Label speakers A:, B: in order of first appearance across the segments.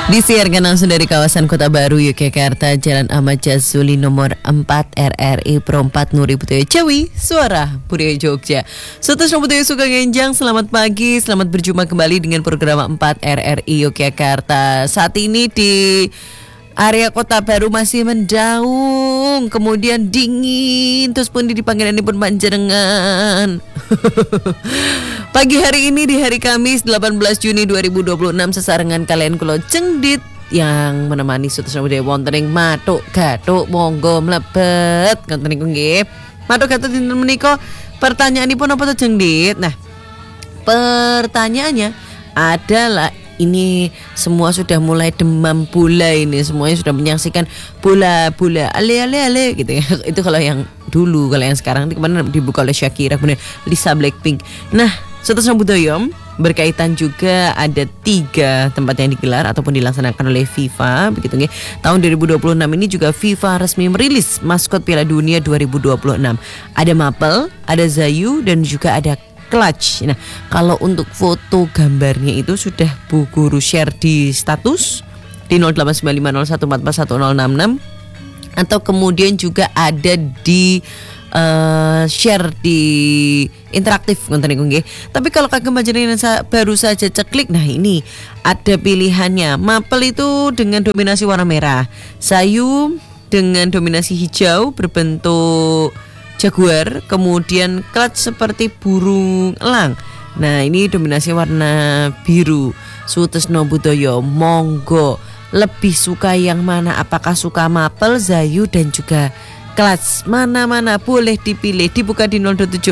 A: Disiarkan langsung dari kawasan Kota Baru, Yogyakarta, Jalan Ahmad Jazuli nomor 4 RRI Pro 4 Nuri Butoyo Jawi, Suara Budaya Jogja. Soto Butoyo Sugeng Enjang, selamat pagi, selamat berjumpa kembali dengan program 4 RRI Yogyakarta. Saat ini di area Kota Baru masih mendaung, kemudian dingin, terus pun dipanggil pun panjenengan. Pagi hari ini di hari Kamis 18 Juni 2026 sesarengan kalian kula cengdit yang menemani Soto Budaya wonten ing Matuk Gatuk, monggo mlebet ngoten niku nggih. Matuk Gatuk dinten menika pertanyaanipun apa to cengdit? Nah, pertanyaannya adalah ini semua sudah mulai demam bola, ini semuanya sudah menyaksikan bola ale gitu ya. Itu kalau yang dulu, kalau yang sekarang kemarin dibuka oleh Shakira, kemudian Lisa Blackpink. Nah, Soto Butoyo berkaitan juga ada 3 tempat yang digelar ataupun dilaksanakan oleh FIFA begitu nggih. Tahun 2026 ini juga FIFA resmi merilis maskot Piala Dunia 2026. Ada Mapel, ada Zayu dan juga ada Clutch. Nah, kalau untuk foto gambarnya itu sudah Bu Guru share di status di 089501441066 atau kemudian juga ada di share di interaktif ngoten niku nggih. Tapi kalau kagem panjenengan baru saja ceklik, nah ini ada pilihannya. Mapel itu dengan dominasi warna merah, Zayu dengan dominasi hijau berbentuk jaguar, kemudian Clutch seperti burung elang. Nah, ini dominasi warna biru. Sutresno Butoyo, monggo lebih suka yang mana? Apakah suka Mapel, Zayu dan juga Clutch? Mana-mana boleh dipilih. Dibuka di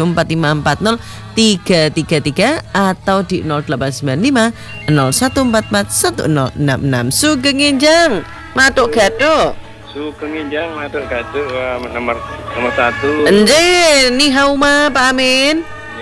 A: 0274540333 atau di 0895 01441066. Sugeng Enjang, Matuk Gatuk.
B: Sugeng Enjang, Matuk Gatuk, nomor 1.
A: Enje, ni hao ma Pak Amin.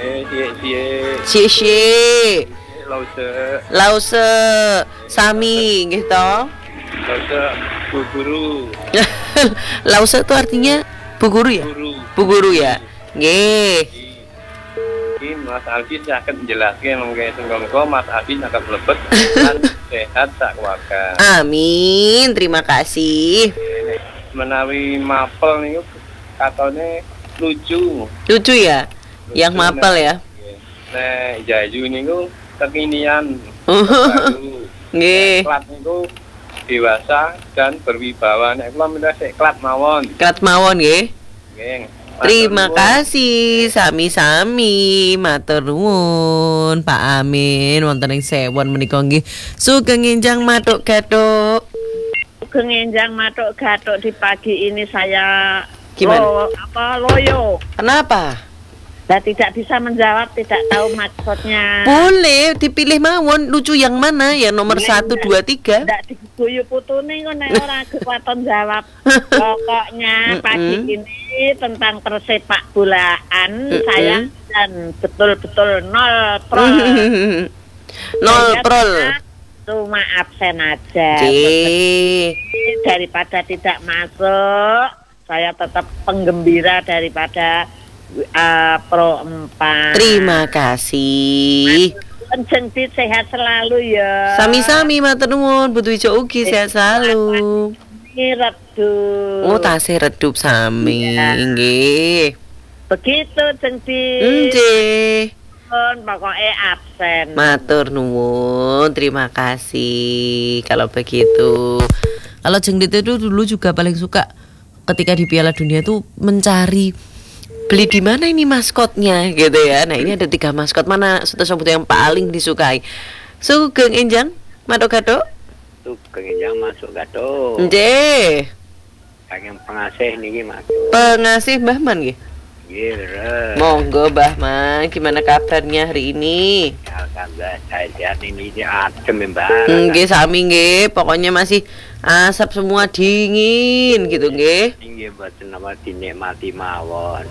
A: Cie. Lause sami nggih to.
B: Lause Bu Guru.
A: Lause itu artinya Bu Guru ya? Bu Guru ya. Nggih.
B: Iki Mas Alfi saged njelaske mengke sengko Mas Alfi saged mlebet lan sehat sak keluarga.
A: Amin, terima kasih.
B: Menawi Mapel niku katone lucu.
A: Lucu ya? Yang Mapel ya?
B: Nah, Zayu niku kekinian.
A: Nggih.
B: Klat niku dewasa dan berwibawa. Nek kula milih sik klat mawon.
A: Klat mawon nggih.
B: Nggih.
A: Terima kasih, sami-sami, matur nuwun Pak Amin wonten ing Sewon menika nggih. Sugeng Enjang Matuk Gatuk.
C: Sugeng Enjang Matuk Gatuk, di pagi ini saya
A: gimana?
C: Loyo.
A: Kenapa?
C: Saya tidak bisa menjawab, tidak tahu maksudnya.
A: Boleh dipilih mawon, lucu yang mana? Yang nomor 1, 2, 3.
C: Tidak diguyu putune kok nek ora kekuatan jawab. Pokoknya pagi ini tentang persepak bolaan saya dan betul-betul 0 prol.
A: 0 prol.
C: Cuma absen aja. Daripada tidak masuk, saya tetap penggembira daripada Pro 4.
A: Terima kasih.
C: Cengdit sehat selalu ya.
A: Sami-sami matur nuwun, Butu Ijo ugi sehat selalu.
C: Redup.
A: Oh, tasih redup sami nggih.
C: Begitu Cengdit.
A: Nggih.
C: Pokoknya absen.
A: Matur nuwun, terima kasih. Kalau begitu. Kalau Cengdit itu dulu juga paling suka ketika di Piala Dunia itu mencari beli di mana ini maskotnya gitu ya. Nah, ini ada 3 maskot, mana Soto Butoyo yang paling disukai? Sugeng Enjang Matuk Gatuk.
B: Sugeng Enjang Matuk Gatuk.
A: Nggih.
B: Kagem pengasih niki Mas.
A: Pengasih Mbah Man nggih.
B: Nggih.
A: Monggo Mbah Man, gimana kabarnya hari ini?
B: Alhamdulillah sehat ini adem Mbak.
A: Nggih sami nggih, pokoknya masih asap semua dingin gitu nggih.
B: Nggih mboten napa dinikmati mawon.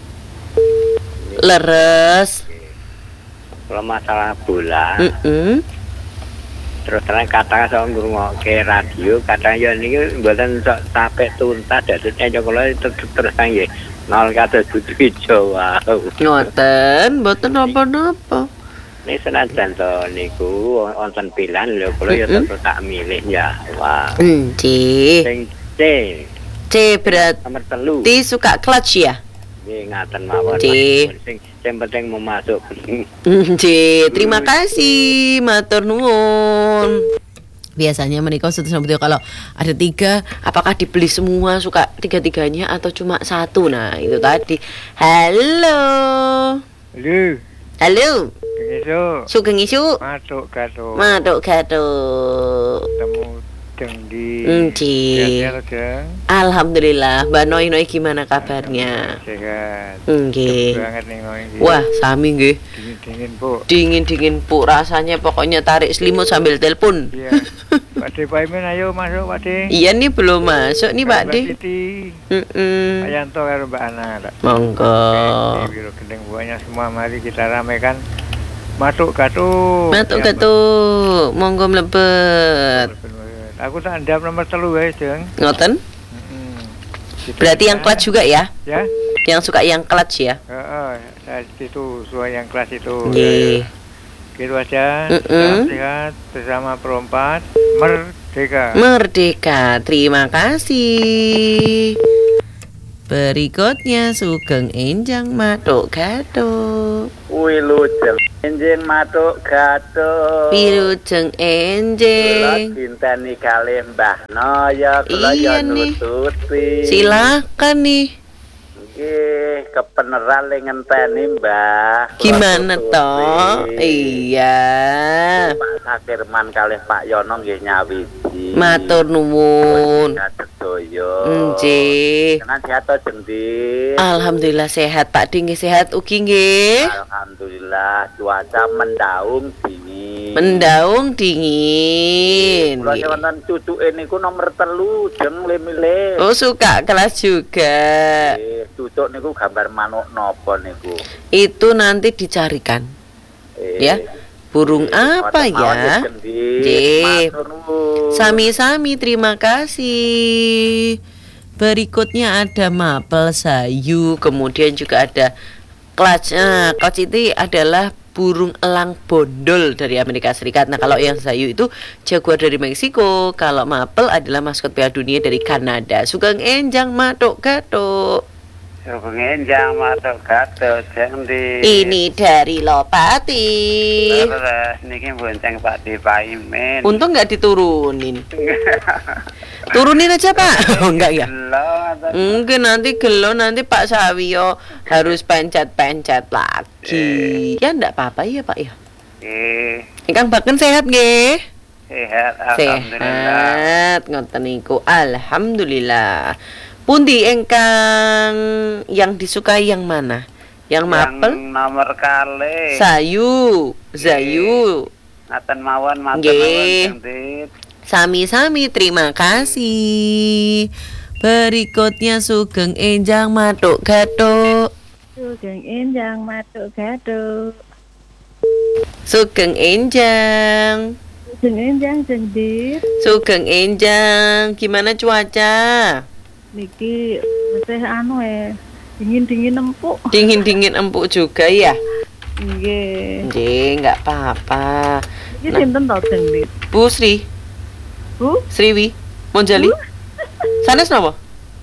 A: Leres.
B: Kalau masalah bola,
A: Terus
B: terang kata saya ngrungokke radio, kadang ya niki mboten sampai tuntas, dadi kalau terus nggih 0 kados Butu Ijo. Wow.
A: ngoten, mboten napa-napa.
D: Nek senajan to niku wonten pilihan lho kula ya tetep tak milih ya. Wah.
A: C.
D: Sing C.
A: C berarti
D: Nomor 3.
A: suka clutch ya?
D: Nggih ngaten mawon.
A: C.
D: Sing penting memasuk.
A: C. Terima kasih, matur nuwun. Biasanya menikah kalau ada 3, apakah dibeli semua suka 3-3-nya atau cuma 1? Nah itu tadi. Halo. Halo.
D: Isu.
A: Sugeng isu.
D: Matuk gato. Temu Dengdi.
A: Sehat. Alhamdulillah. Mbak Noi gimana kabarnya?
D: Sehat.
A: Nggih.
D: Banget nih Noi.
A: Wah, sami nggih. Dingin, Bu. Rasanya pokoknya tarik selimut sambil telepon.
D: Iya. Pak De Paimin ayo masuk Pak De.
A: Iya nih belum masuk nih Pak De.
D: Pak Yanto karo Mbak Ana.
A: Monggo.
D: Biro gendeng buahnya semua mari kita ramaikan. Matuk gato.
A: Monggo mlebet.
D: Aku tak ndap nomor 3 guys, Jeng.
A: Ngoten? Berarti yang clutch juga ya?
D: Ya.
A: Yang suka yang clutch ya?
D: Saya itu suai yang kelas itu.
A: Nggih.
D: Gitu aja. Sehat bersama Perompat Merdeka.
A: Terima kasih. Berikutnya Sugeng Enjang Matuk Gato.
D: Wilujeng enjing matuk gato.
A: Wilujeng enjing.
D: Kula dinteni kalih Mbah Noyo, kula ya nututi.
A: Silakan nih.
D: Nggih, kepeneran le ngenteni Mbah.
A: Gimana toh? Iya.
D: Pak Sakirman kalih Pak Yono nggih nyawiji.
A: Matur nuwun.
D: Nggih. Tenan sehat to Jengdi.
A: Alhamdulillah sehat Pak Di, nggih sehat ugi nggih.
D: Alhamdulillah cuaca mendaung dingin. Kula wonten cucuke niku nomor 3 Jeng le-mile.
A: Oh suka kelas juga.
D: Cucuk niku gambar manuk napa niku?
A: Itu nanti dicarikan. Ya. Burung apa ya? Nggih. Sami-sami terima kasih. Berikutnya ada mapel sayu, kemudian juga ada clutch. Nah, clutch itu adalah burung elang bondol dari Amerika Serikat. Nah, kalau yang sayu itu jaguar dari Meksiko. Kalau mapel adalah maskot Piala Dunia dari Kanada. Sugeng enjang matuk gato.
D: Pengenjang matuk gato Jengdi.
A: Ini dari Lopati.
D: Terus niki bonceng Pak De Paimin.
A: Untung nggak diturunin. Turunin aja Pak. Oh enggak ya? Mungkin nanti gelo nanti Pak Sawiyo harus pencet-pencet lagi. Ya enggak apa-apa ya Pak ya. Ingkang Baken sehat nggih?
D: Sehat alhamdulillah.
A: Sehat ngoten niku. Alhamdulillah. Pundi engkang yang disukai yang mana? Yang mapel?
D: Yang nomor kali.
A: Sayu.
D: Ngaten mawon matur nuwun Jengdi.
A: Sami-sami terima kasih. Berikutnya Sugeng Enjang Matuk Gato.
C: Sugeng Enjang Matuk Gato.
A: Sugeng Enjang.
C: Jengdir.
A: Sugeng Enjang. Gimana cuaca?
C: Niki masih dingin empuk.
A: Dingin empuk juga ya?
C: Nggih.
A: Enggak apa-apa.
C: Iki sinten to Jengdir?
A: Bu Sri.
C: Bu
A: Sriwi Monjali. Sanes napa?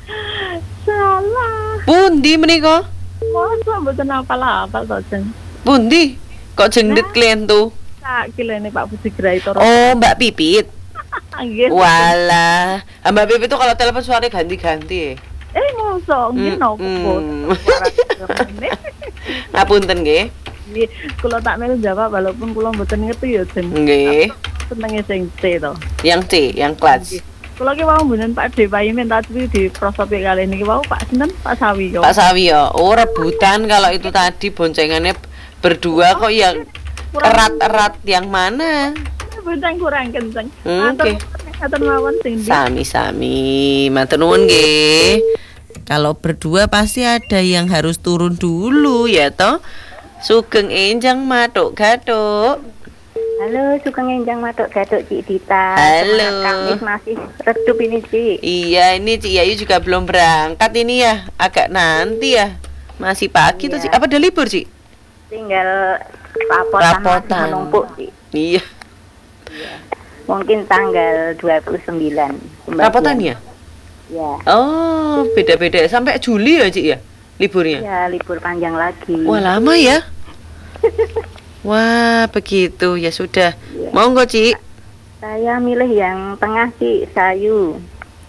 C: Salah.
A: Pundi menika?
C: Masa mboten apal-apal to, Jeng.
A: Pundi? Kok jengdet klien tuh?
C: Tak kilene Pak Budigrahi Toro.
A: Oh, Mbak Pipit.
C: Nggih.
A: Walah, Mbak Pipit tuh kalau telepon suaranya ganti-ganti.
C: Mosok nggih nopo.
A: Ngapunten nggih.
C: Nggih, kula tak melu jawab walaupun kula mboten ngerti ya, Jeng.
A: Nggih.
C: Senenge sing C to.
A: Yang C, yang clutch.
C: Kula ki wau mboten Pak De Paimin tadi di prosopi kali niki wau Pak sinten Pak Sawiyo.
A: Pak Sawiyo. Oh, rebutan kalau itu tadi boncengannya berdua kok yang erat-erat yang mana?
C: Bonceng kurang kenceng.
A: Oke.
C: Matur mawon sing
A: Sami-sami. Matur nuwun nggih. Kalau berdua pasti ada yang harus turun dulu ya toh. Sugeng Enjang Matuk Gato.
E: Halo, Sugeng Enjang Matuk Gato Cik Dita.
A: Halo.
E: Kamis masih redup ini Cik.
A: Iya, ini Cik Yayu juga belum berangkat ini ya. Agak nanti ya. Masih pagi tuh Cik. Apa udah libur Cik?
E: Tinggal rapotan masih
A: Rapotan.
E: menumpuk sih.
A: Iya.
E: Mungkin tanggal 29 pembagian.
A: Rapotannya?
E: Ya.
A: Oh, beda-beda. Sampai Juli ya, Cik ya? Liburnya?
E: Ya, libur panjang lagi.
A: Wah, lama ya? Wah, begitu. Ya sudah.
E: Iya.
A: Monggo, Cik.
E: Saya milih yang tengah sih, sayu.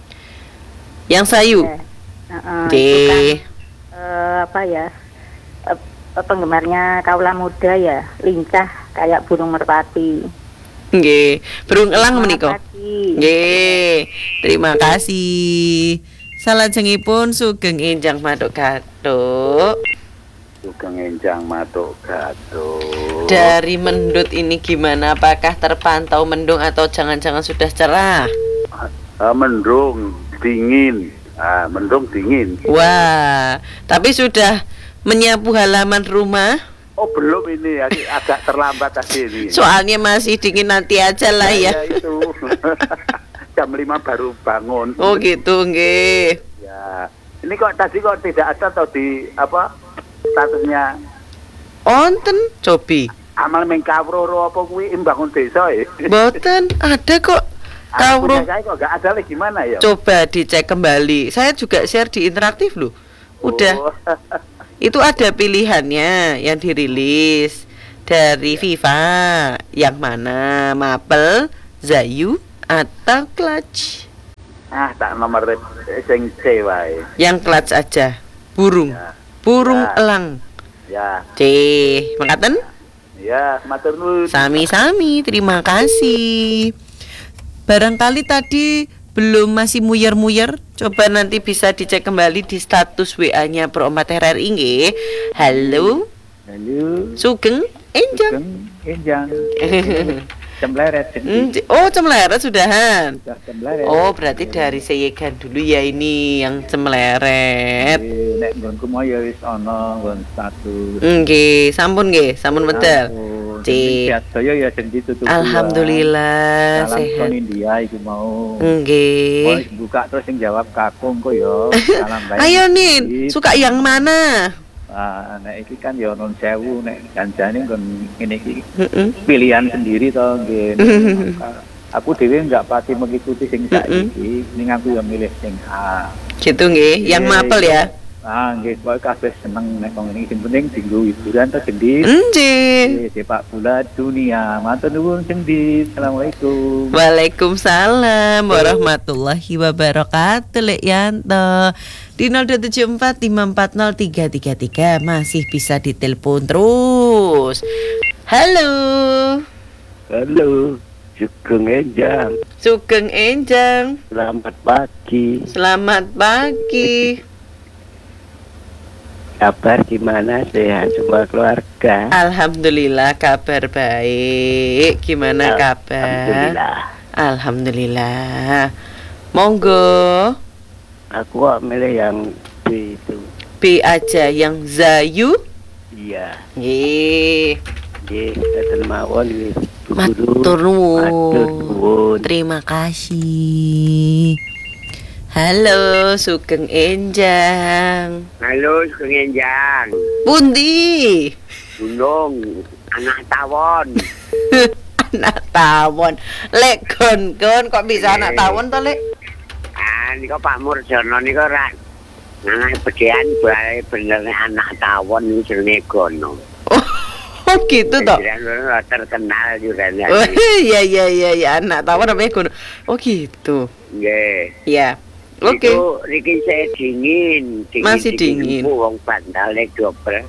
A: Yang sayu.
E: Ya.
A: Oke.
E: Itu kan, apa ya? Penggemarnya kaula muda ya, lincah kayak burung merpati.
A: Nggih. Burung elang menika.
E: Pagi.
A: Nggih. Terima kasih. Salajengipun sugeng enjang matuk gatuk.
F: Sugeng enjang matuk gatuk.
A: Dari Mendut ini gimana? Apakah terpantau mendung atau jangan-jangan sudah cerah?
F: Mendung dingin. Mendung dingin.
A: Wah, tapi sudah menyapu halaman rumah?
F: Oh belum ini agak terlambat tadi ini.
A: Soalnya masih dingin, nanti aja lah ya.
F: Ya itu. Jam 5 baru bangun.
A: Oh gitu, nggih.
F: Ya. Ini kok tadi kok tidak ada atau di apa statusnya
A: Onten cobi.
F: amal mengkawroro apa kuwi imbangun desa ya.
A: Boten ada kok. Kawruh.
F: Saya kok enggak ada lagi gimana ya?
A: Coba dicek kembali. Saya juga share di interaktif loh. Udah.
F: Oh.
A: Itu ada pilihannya yang dirilis dari FIFA. Yang mana? Mapel, Zayu, atau Clutch?
F: Tak nomor sing C wae.
A: Yang Clutch aja. Burung.
F: Ya.
A: Burung
F: Ya.
A: elang.
F: Ya,
A: C. Makaten?
F: ya, matur nuwun.
A: Sami-sami. Terima kasih. Barangkali tadi belum masih muyer-muyer, coba nanti bisa dicek kembali di status WA-nya Pro 4 RRI nggih. Halo,
G: Halo,
A: Sugeng Enjang.
G: Enjang. Cemleret.
A: Oh, Cemleret sudahan.
G: Sudah cemleret.
A: Oh, berarti dari Seyegan dulu ya ini yang Cemleret.
G: Nek nggonku mau ya wis ana nggon status.
A: Nggih, sampun nggih, sampun medal. Cik.
G: Sehat saya ya sing ditutup.
A: Alhamdulillah
G: Salam
A: sehat.
G: kon India iku mau.
A: Nggih.
G: Buka terus yang jawab kakung kok ya. Salam baik.
A: Ayo Nin, suka yang mana?
G: Nek iki kan ya non sewu nek janjane kon ngene iki
A: Heeh.
G: pilihan sendiri to nggih. Aku dhewe enggak pati mengikuti sing saiki, ning aku ya milih sing A.
A: Gitu nggih, yang mapel ya.
G: Nggih, pokoke kabeh seneng nek wong iki sing penting dienggo hiburan to gendis.
A: Nggih.
G: Sepak bola dunia. Matur nuwun gendis. Assalamualaikum.
A: Waalaikumsalam warahmatullahi wabarakatuh Lek Yanto. Di 0274540333 masih bisa ditelepon terus. Halo.
F: Halo, Sugeng Enjang.
A: Sugeng Enjang.
F: Selamat pagi.
A: Selamat pagi.
F: Kabar gimana? Sehat semua keluarga?
A: Alhamdulillah kabar baik. Gimana kabar?
F: Alhamdulillah.
A: Alhamdulillah. Monggo.
F: Aku kok milih yang B itu.
A: B aja yang Zayu.
F: Iya.
A: Nggih.
F: Nggih, keten mawon nggih.
A: Matur
F: Matur
A: nuwun.
F: nuwun.
A: Terima kasih. Halo, Sugeng Enjang.
D: Halo, Sugeng Enjang.
A: Pundi?
D: Gunung, anak tawon.
A: Anak tawon. Lek gon-gon kok bisa anak tawon to, Lek?
D: Niko Pak Murjono niko ra anak bedean bae bener anak tawon iki jenenge Gono.
A: Oh, gitu toh.
D: Terkenal juga ya.
A: Oh, iya anak tawon namanya gon. Oh, gitu.
D: Nggih.
A: Iya. Oke.
D: Itu niki saya dingin.
A: Masih dingin.
D: Wong bandale dobel.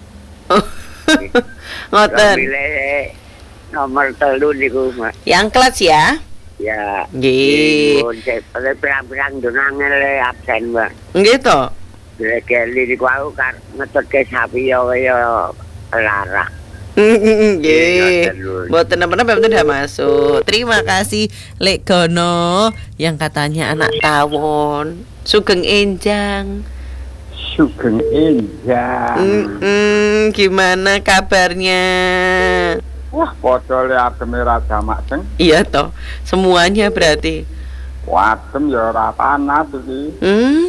A: Ngoten.
D: Milih nomor 3 niku, Mas.
A: Yang kelas ya?
D: Ya.
A: Nggih.
D: Saya pirang-pirang donangel absen, Mbak.
A: Nggih to.
D: Geli niku aku ngetutke sapi ya larang.
A: Nggih. Mboten napa-napa betul udah masuk. Terima kasih Lek Gono yang katanya anak tawon. Sugeng Enjang.
F: Sugeng Enjang.
A: Gimana kabarnya?
F: Wah, padha le ademe ra jamak sing.
A: Iya toh. Semuanya berarti.
F: Wadem ya ora panas iki.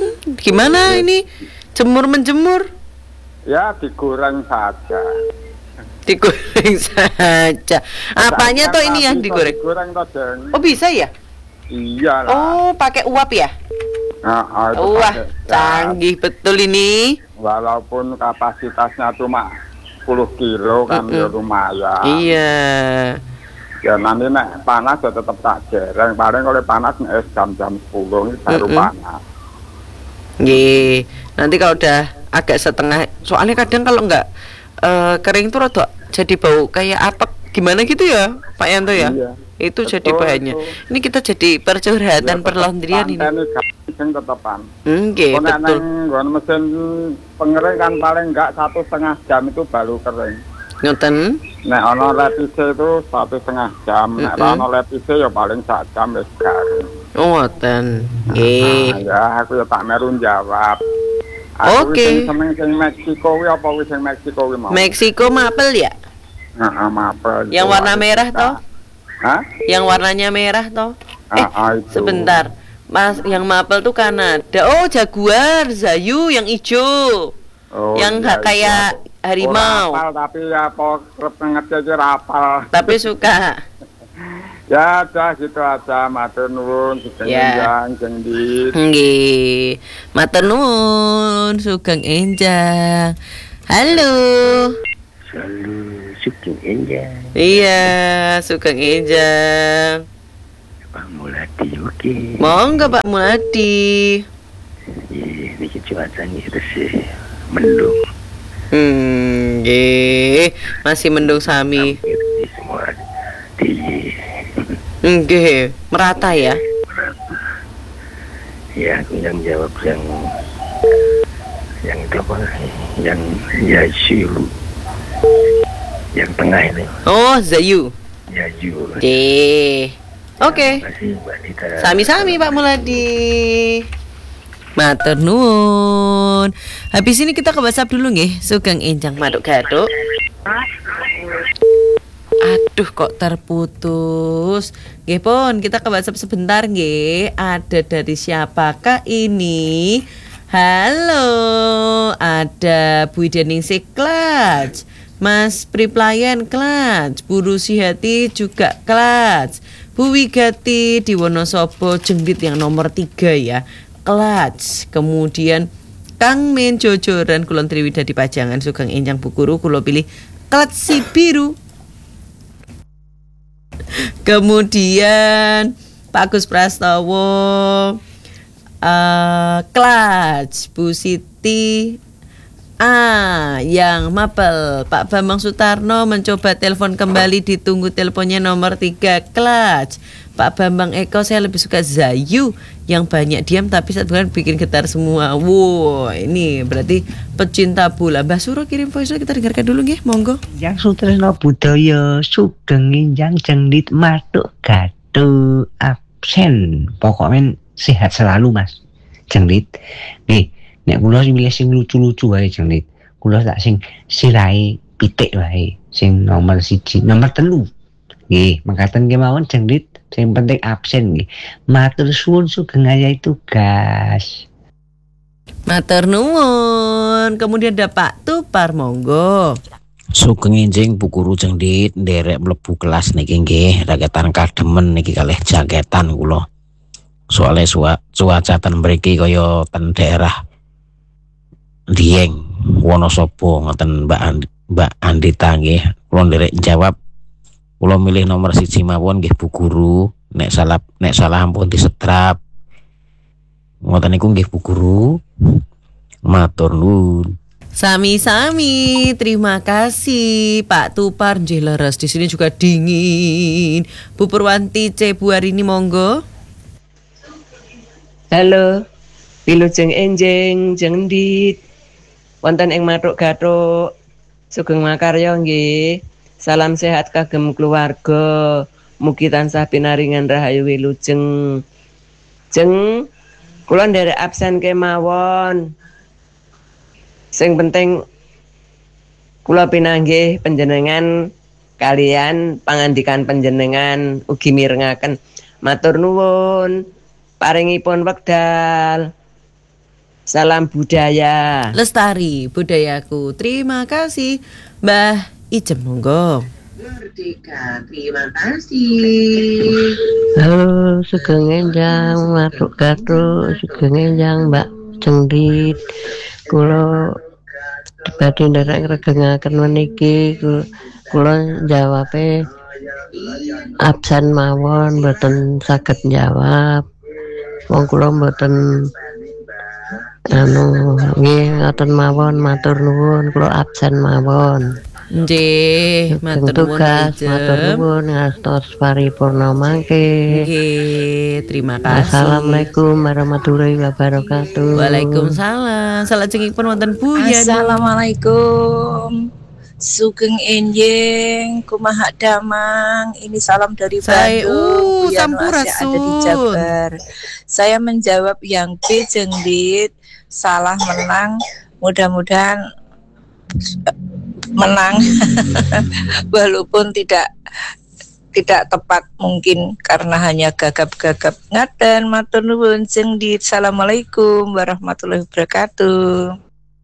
A: Gimana ini? Jemur menjemur?
F: Ya digoreng saja.
A: Digoreng saja. Apanya toh ini yang digoreng?
H: Digoreng toh, Jeng.
A: Oh, bisa ya?
H: Iyalah.
A: Oh, pakai uap ya?
H: Itu
A: Wah,
H: pakai gas.
A: canggih betul ini.
H: Walaupun kapasitasnya cuma 10 kilo kan ya lumayan.
A: Iya.
H: Ya nanti nek panas ya tetap tak jereng. Paling kalau panas nek jam-jam 10 ini baru panas.
A: Nggih. Nanti kalau udah agak setengah, soalnya kadang kalau nggak kering tuh rada jadi bau kayak apek gimana gitu ya, Pak Yanto ya.
H: Iya.
A: Itu
H: Betul,
A: jadi bahannya.
H: betul.
A: Ini kita jadi percurhatan perlaundryan ini.
H: Sing tetepan.
A: Nggih,
H: Kalau nek
A: betul.
H: nang mesin pengering kan paling enggak 1,5 jam itu baru kering.
A: Ngoten.
H: Nek ana lepise itu 1,5 jam, nek ora ana lepise ya paling 1 jam wis garing.
A: Oh, ngoten. Nggih.
H: Ya aku ya tak meru jawab.
A: Oke.
H: Seneng sing Meksiko kuwi apa wis sing Meksiko kuwi mau?
A: Meksiko mapel ya?
H: Heeh, mapel.
A: Yang warna merah toh?
H: Hah?
A: Yang warnanya merah toh?
H: Itu.
A: Sebentar. Mas, yang mapel tuh Kanada. Oh, jaguar, Zayu yang hijau.
H: Oh,
A: yang
H: iya,
A: kayak
H: iya.
A: harimau.
H: Ora apal, tapi ya apa kerep ngerti aja rapal.
A: Tapi suka.
H: Ya udah gitu aja, matur nuwun Sugeng
A: Ya.
H: Enjang Jengdit.
A: Nggih. Matur nuwun, Sugeng Enjang. Halo.
I: Selalu Sugeng Enjang.
A: Iya, Sugeng Enjang.
I: Pak Muladi oke.
A: Monggo Pak Muladi.
I: Iya, ini cuacanya itu sih mendung.
A: Nggih, masih mendung sami.
I: Hampir di semua di
A: Nggih, merata ya.
I: ya aku yang jawab yang itu apa? Yang Yayu. Yang tengah itu.
A: Oh, Zayu.
I: Yayu.
A: Nggih. Oke.
I: Terima kasih Mbak Dita.
A: Sami-sami Pak Muladi. Matur nuwun. Habis ini kita ke WhatsApp dulu nggih, Sugeng Enjang Maduk-Gaduk. Aduh kok terputus. Nggih pun, kita ke WhatsApp sebentar nggih. Ada dari siapakah ini? Halo, ada Bu Deningsih Klats, Mas Priplayan Klats, Bu Rusihati juga Klats, Bu Wigati di Wonosobo Jengdit yang nomor 3 ya, Klats. Kemudian Kang Men Jojoran Kulon Triwida di Pajangan, Sugeng Enjang Bu Guru kulo pilih Klats si biru. Kemudian Pak Agus Prastowo, Klats, Bu Siti yang mapel. Pak Bambang Sutarno mencoba telepon kembali, ditunggu teleponnya nomor 3, Klats. Pak Bambang Eko, saya lebih suka Zayu yang banyak diam tapi saat bukan bikin getar semua. Wow, ini berarti pecinta bola. Mbak Suro kirim voice, kita dengarkan dulu nggih, monggo.
J: Yang Sutresno Budaya Sugeng Enjang Jengdit Maduk-Gaduk absen. Pokoknya sehat selalu Mas Jengdit. Nih, nek kula milih sing lucu-lucu wae Jengdit. Kula tak sing sirahe pitik wae. Sing nomor 1, nomor 3. Nggih, mangkaten kemawon Jengdit. Sing penting absen nggih. Matur suwun Sugeng ayahi tugas.
A: Matur nuwun. Kemudian ada Pak Tupar, monggo.
K: Sugeng Enjing Bu Guru Jengdit nderek mlebu kelas niki nggih, raketan kademen niki kalih jaketan kula. Soale cuaca ten mriki kaya ten daerah Dieng, Wonosobo ngoten Mbak Andita nggih. Kula nderek jawab. Kula milih nomor 1 mawon nggih Bu Guru. Nek salah ampun disetrap. Ngoten niku nggih Bu Guru. Matur nuwun.
A: Sami-sami, terima kasih Pak Tupar. Nggih leres, di sini juga dingin. Bu Purwanti C Buarini, monggo.
L: Halo, Wilujeng Enjing Jengdit wonten ing Maduk-Gaduk. Sugeng makarya nggih. Salam sehat kagem keluarga. Mugi tansah pinaringan rahayu wilujeng. Jeng kula nderek absen kemawon. Sing penting kula pinanggih panjenengan kalian pangandikan panjenengan ugi mirengaken. Matur nuwun. Paringipun wekdal. Salam budaya.
A: Lestari budayaku. Terima kasih Mbah Ijem monggo.
M: Terima kasih.
N: Halo, Sugeng Enjang, Matuk Gatuk, Sugeng Enjang, Mbak Cengdit. Kula badhe nderek ngregengaken meniki, kula jawabe absen mawon, mboten saged njawab. Wong kula mboten nggih ngoten mawon, matur nuwun, kula absen mawon.
A: Nggih, matur nuwun
N: matur nuwun ngastos paripurna mangke.
A: Nggih, terima kasih.
N: Assalamualaikum warahmatullahi wabarakatuh.
A: Waalaikumsalam. Salajengipun wonten Bu Yanu.
O: Assalamualaikum. Sugeng Enjing, kumaha damang. Ini salam dari Bandung.
A: Sampurasun.
O: Ada di Jabar. Saya menjawab yang B, Jengdit. Salah menang. Mudah-mudahan menang. Walaupun tidak tepat mungkin karena hanya gagap-gagap. Ngaten matur nuwun Jengdit. Assalamualaikum warahmatullahi wabarakatuh.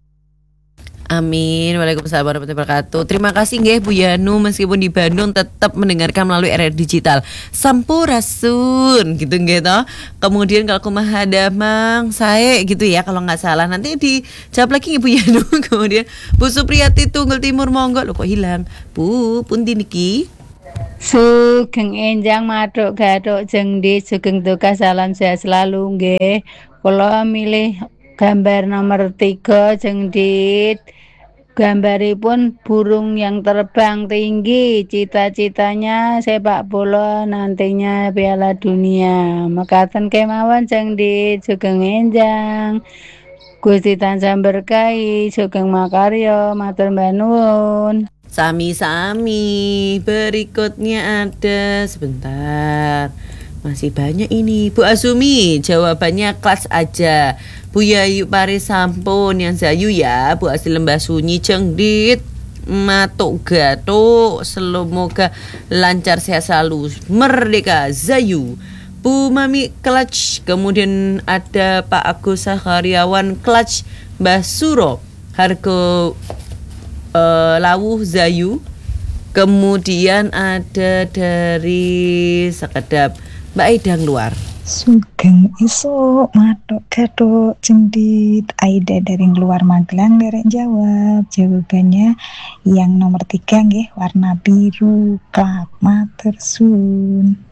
A: Amin. Waalaikumsalam warahmatullahi wabarakatuh. Terima kasih nggih Bu Yanu, meskipun di Bandung tetap mendengarkan melalui RR Digital. Sampurasun gitu nggih toh. Kemudian kalau kumaha damang sae gitu ya kalau nggak salah. Nanti dijawab lagi nggih Bu Yanu. Kemudian Bu Supriyati Tunggul Timur monggo. Loh kok hilang? Bu, pundi niki?
P: Sugeng Enjang Matuk Gatuk Jengdit, sugeng duka salam sehat selalu nggih. Kula milih gambar nomor 3 Jengdit. Gambaripun burung yang terbang tinggi, cita-citanya sepak bola, nantinya Piala Dunia. Mekaten kemawon Jengdit, sugeng enjang. Gusti tansah berkahi, sugeng makarya, matur nuwun.
A: Sami-sami. Berikutnya ada sebentar. Masih banyak ini. Bu Azumi, jawabannya kelas aja. Bu Yayu Pare sampun yang Zayu ya. Bu Asli Lembah Sunyi Jengdit. Matuk Gatuk. Semoga lancar sehat selalu. Merdeka Zayu. Bu Mami Clutch. Kemudian ada Pak Agus Sahariawan Clutch. Mbah Suro. Hargo Lawuh Zayu. Kemudian ada dari sekedap Mbak Aidang Luar.
Q: Sugeng esuk Matuk Gatuk Jengdit. Aida dari luar Magelang derek jawab. Jawabannya yang nomor 3 nggih, warna biru. Klak matur suwun.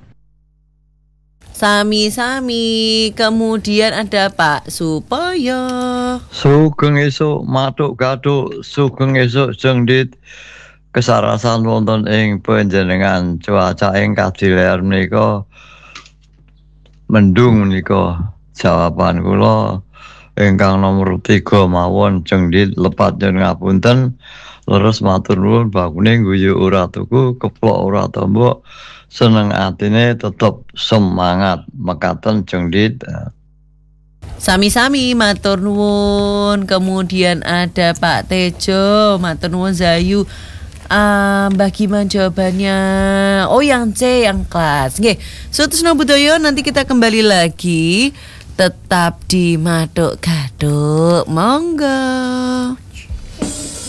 A: Sami-sami. Kemudian ada Pak Supoyo.
R: Sugeng esuk Matuk Gatuk, sugeng esuk Jengdit. Kesarasan wonten ing panjenengan cuaca ing Kadiler menika mendung menika. Jawaban kula ingkang nomor 3 mawon Jengdit. Lepat nyuwun ngapunten. Leres matur nuwun bakune guyu ora tuku, keplok ora tombok. Seneng atine tetep semangat. Mekaten Jengdit.
A: Sami-sami matur nuwun. Kemudian ada Pak Tejo, matur nuwun Zayu. Mbak Giman jawabannya yang C, yang kelas. Nggih, Sutisno Budoyo, nanti kita kembali lagi. Tetap di Matuk Gatuk. Monggo.